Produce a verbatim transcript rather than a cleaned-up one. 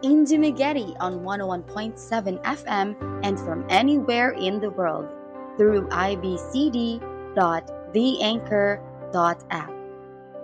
in Dumaguete on one oh one point seven F M and from anywhere in the world through i b c d dot the anchor dot app.